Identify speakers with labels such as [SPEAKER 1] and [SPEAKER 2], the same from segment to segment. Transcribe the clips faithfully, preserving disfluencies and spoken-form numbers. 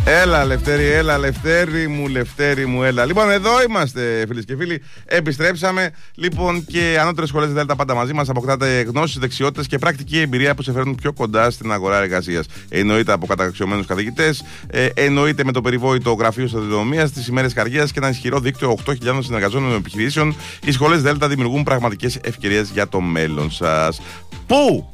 [SPEAKER 1] Έλα Λευτέρη, έλα Λευτέρη μου, Λευτέρη μου, έλα. Λοιπόν, εδώ είμαστε φίλες και φίλοι. Επιστρέψαμε. Λοιπόν, και ανώτερες σχολές Δέλτα πάντα μαζί μας. Αποκτάτε γνώσεις, δεξιότητες και πρακτική εμπειρία που σε φέρνουν πιο κοντά στην αγορά εργασίας. Εννοείται από καταξιωμένους καθηγητές, ε, εννοείται με το περιβόητο γραφείο σταδιοδρομίας, τις ημέρες καριέρας και ένα ισχυρό δίκτυο οκτώ χιλιάδων συνεργαζόμενων επιχειρήσεων. Οι σχολές Δέλτα δημιουργούν πραγματικές ευκαιρίες για το μέλλον σας. Πού?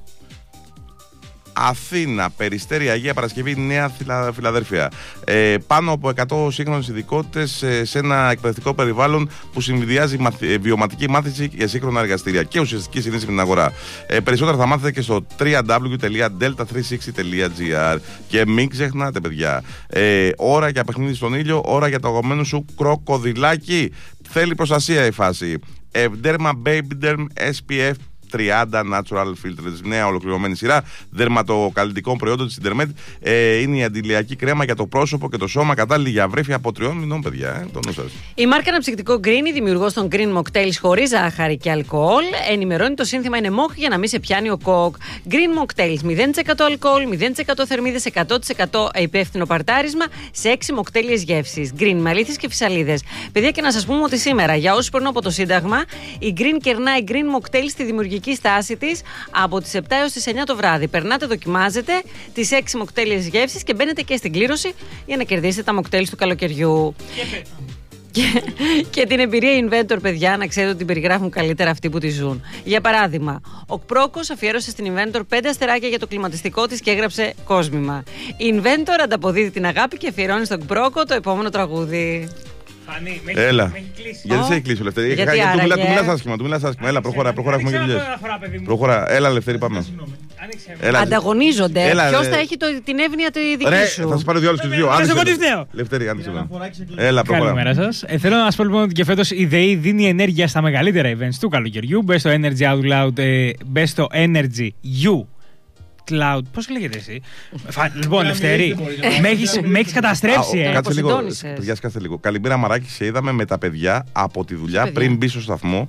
[SPEAKER 1] Αθήνα, Περιστέρι, Αγία Παρασκευή, Νέα Φιλαδέλφια. Ε, πάνω από εκατό σύγχρονες ειδικότητες ε, σε ένα εκπαιδευτικό περιβάλλον που συνδυάζει μαθ, βιωματική μάθηση για σύγχρονα εργαστήρια και ουσιαστική συνείδηση με την αγορά. Ε, περισσότερα θα μάθετε και στο double-u double-u double-u τελεία delta τριακόσια εξήντα τελεία gr. Και μην ξεχνάτε, παιδιά, ε, ώρα για παιχνίδι στον ήλιο, ώρα για το αγωμένο σου κροκοδιλάκι. Θέλει προστασία η φάση. Ευδέρμα Babyderm ες πι εφ τριάντα Natural Filters. Νέα ολοκληρωμένη σειρά δερματοκαλλιτικών προϊόντων της Intermed. Ε, είναι η αντιλιακή κρέμα για το πρόσωπο και το σώμα, κατάλληλη για βρέφη από τριών μηνών, παιδιά. Ε, το νου σας.
[SPEAKER 2] Η μάρκα αναψυκτικό Green, δημιουργός των Green Mocktails χωρίς ζάχαρη και αλκοόλ, ενημερώνει το σύνθημα είναι μοχ για να μην σε πιάνει ο κοκ. Green Mocktails, μηδέν τοις εκατό αλκοόλ, μηδέν τοις εκατό θερμίδες, εκατό τοις εκατό υπεύθυνο παρτάρισμα σε έξι μοκτέλιες γεύσεις. Green με αλήθειες και φυσαλίδες. Παιδιά, και να σας πούμε ότι σήμερα, για όσους περνούν από το Σύνταγμα, η Green κερνάει Green Mocktails στη δημιουργική στάση της από τις επτά έως τις εννιά το βράδυ. Περνάτε, δοκιμάζετε τις έξι μοκτέλιες γεύσεις και μπαίνετε και στην κλήρωση για να κερδίσετε τα μοκτέλις του καλοκαιριού. Και, και την εμπειρία Inventor, παιδιά, να ξέρετε ότι την περιγράφουν καλύτερα αυτοί που τη ζουν. Για παράδειγμα, ο Κπρόκος αφιέρωσε στην Inventor πέντε αστεράκια για το κλιματιστικό της και έγραψε κόσμημα. Η Inventor ανταποδίδει την αγάπη και αφιερώνει στον Κπρόκο το επόμενο τραγούδι.
[SPEAKER 3] Φανή, με
[SPEAKER 1] Έλα.
[SPEAKER 3] έχει, με έχει κλείσει.
[SPEAKER 1] Γιατί σε έχει κλείσει ο Λευτέρη?
[SPEAKER 2] Γιατί
[SPEAKER 1] του,
[SPEAKER 2] άραγε?
[SPEAKER 1] μιλά, του μιλάς άσχημα, του μιλάς άσχημα. Έλα, προχώρα, προχώρα, έχουμε και δουλειές. Προχώρα, έλα Λευτέρη, πάμε.
[SPEAKER 3] Έλα,
[SPEAKER 2] Ανταγωνίζονται.
[SPEAKER 1] Έλα,
[SPEAKER 2] Ποιος
[SPEAKER 1] ρε.
[SPEAKER 2] θα έχει το, την εύνοια τη δική
[SPEAKER 1] Ρε,
[SPEAKER 2] σου.
[SPEAKER 1] θα σας πάρω δύο άλλους και τους δύο.
[SPEAKER 3] Ρε,
[SPEAKER 1] Άνοιξε
[SPEAKER 3] στο
[SPEAKER 1] το.
[SPEAKER 3] κοντιστέο.
[SPEAKER 1] Λευτέρη, άνοιξε το. Έλα, προχώρα.
[SPEAKER 3] Καλημέρα σας. Ε, θέλω να σας πω λοιπόν ότι και φέτος η ΔΕΗ δίνει ενέργεια στα μεγαλύτερα events του καλοκαιριού. Μπες στο Energy Out Loud, ε, μπες στο Energy U Cloud. Πώς λέγεται εσύ? Λοιπόν, Λευτέρη, με έχεις καταστρέψει, ε.
[SPEAKER 1] Κάτσε λίγο.
[SPEAKER 2] Αποσυντώνησες.
[SPEAKER 1] Παιδιά, σκάστε λίγο. Καλημέρα, Μαράκη. Σε είδαμε με τα παιδιά από τη δουλειά
[SPEAKER 2] Παιδιά.
[SPEAKER 1] πριν μπει στο σταθμό.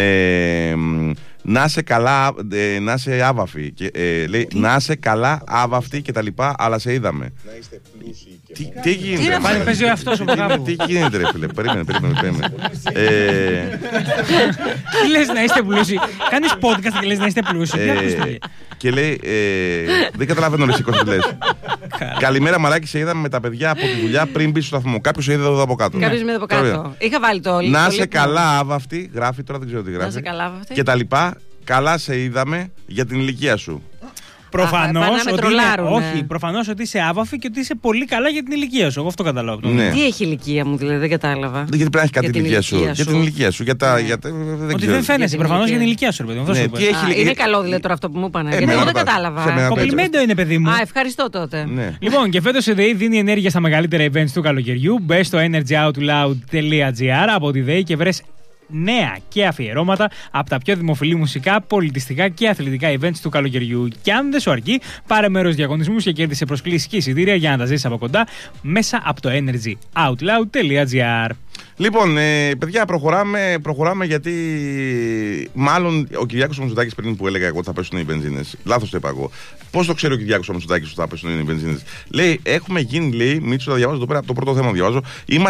[SPEAKER 1] Ε, να είσαι καλά, ε, να είσαι άβαφη. Και, ε, λέει, να είσαι καλά, άβαυτη και τα λοιπά, αλλά σε είδαμε.
[SPEAKER 4] Να είστε πλούσιοι και
[SPEAKER 1] Τι,
[SPEAKER 4] μακάρι.
[SPEAKER 1] τι γίνεται,
[SPEAKER 2] Τι
[SPEAKER 1] ρε,
[SPEAKER 3] Πάλι
[SPEAKER 1] φίλε?
[SPEAKER 3] παίζει ο εαυτός σου,
[SPEAKER 1] Τι-
[SPEAKER 3] μπράβο.
[SPEAKER 1] Τι γίνεται, ρε φίλε? Περίμενε, περίμενε. περίμενε. Ε,
[SPEAKER 3] Τι λες να είστε πλούσιοι? Κάνεις podcast και λες να είστε πλούσιοι. Τι
[SPEAKER 1] Ε,
[SPEAKER 3] ακούστηκε?
[SPEAKER 1] και λέει, ε, δεν καταλαβαίνω ρε σήκω τι λες. Καλημέρα Μαράκη, σε είδαμε με τα παιδιά από τη δουλειά πριν μπει στο σταθμό. Κάποιος σε είδε εδώ από κάτω.
[SPEAKER 2] Κάποιος με εδώ από
[SPEAKER 1] Ωραία.
[SPEAKER 2] κάτω. Είχα βάλει το
[SPEAKER 1] Να
[SPEAKER 2] το
[SPEAKER 1] σε
[SPEAKER 2] λίπνο.
[SPEAKER 1] καλά άβαυτη, γράφει τώρα, δεν ξέρω τι
[SPEAKER 2] Να
[SPEAKER 1] γράφει.
[SPEAKER 2] σε καλά, αυτή.
[SPEAKER 1] Και τα λοιπά, καλά σε είδαμε για την ηλικία σου.
[SPEAKER 3] Προφανώς
[SPEAKER 2] πάνε να με
[SPEAKER 3] ότι,
[SPEAKER 2] τρολάρουν,
[SPEAKER 3] είναι,
[SPEAKER 2] ε.
[SPEAKER 3] όχι, προφανώς ότι είσαι άβαφη και ότι είσαι πολύ καλά για την ηλικία σου. Εγώ αυτό καταλάβω.
[SPEAKER 1] Ναι.
[SPEAKER 2] Τι έχει η ηλικία μου, δηλαδή, δεν κατάλαβα.
[SPEAKER 1] Γιατί πρέπει να έχει κάτι
[SPEAKER 2] Για την
[SPEAKER 1] ηλικία σου.
[SPEAKER 2] ηλικία
[SPEAKER 1] Για
[SPEAKER 2] σου.
[SPEAKER 1] την ηλικία σου. Για τα,
[SPEAKER 2] Ναι.
[SPEAKER 1] για τα, δεν
[SPEAKER 3] Ότι
[SPEAKER 1] ξέρω.
[SPEAKER 3] δεν φαίνεσαι
[SPEAKER 2] την
[SPEAKER 3] προφανώς για την
[SPEAKER 2] ηλικία.
[SPEAKER 3] ηλικία σου, ρε παιδί μου. αυτό
[SPEAKER 1] Ναι,
[SPEAKER 3] σου είπα.
[SPEAKER 1] τι έχει
[SPEAKER 2] Α,
[SPEAKER 1] ηλικία-
[SPEAKER 2] είναι καλό δηλαδή τώρα αυτό που μου είπανε. Γιατί
[SPEAKER 1] εμένα
[SPEAKER 2] εγώ δεν
[SPEAKER 1] πας.
[SPEAKER 2] κατάλαβα.
[SPEAKER 1] Σε μένα
[SPEAKER 3] Κομπλιμέντο είναι, παιδί μου.
[SPEAKER 2] Α, ευχαριστώ τότε.
[SPEAKER 1] Ναι.
[SPEAKER 3] Λοιπόν, και φέτος η ΔΕΗ δίνει ενέργεια στα μεγαλύτερα events του καλοκαιριού. Μπες στο energy out loud τελεία gr από τη ΔΕΗ και βρες νέα και αφιερώματα από τα πιο δημοφιλή μουσικά, πολιτιστικά και αθλητικά events του καλοκαιριού. Και αν δεν σου αρκεί, πάρε μέρος διαγωνισμούς και κέρδισε προσκλήσεις και εισιτήρια για να τα ζήσεις από κοντά μέσα από το energy out loud τελεία gr.
[SPEAKER 1] Λοιπόν, ε, παιδιά, προχωράμε, προχωράμε γιατί μάλλον ο Κυριάκος Μητσοτάκης πριν που έλεγα εγώ ότι θα πέσουν οι βενζίνες. Λάθος το είπα εγώ. Πώς το ξέρει ο Κυριάκος Μητσοτάκης ότι θα πέσουν οι βενζίνες? Λέει, έχουμε γίνει, λέει, Μήτσο, θα διαβάζω εδώ πέρα, το πρώτο θέμα διαβάζω. Είμαστε